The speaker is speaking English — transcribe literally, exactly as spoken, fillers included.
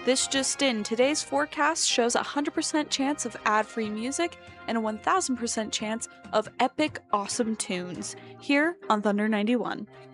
This just in, today's forecast shows a one hundred percent chance of ad-free music and a one thousand percent chance of epic awesome tunes here on Thunder ninety-one.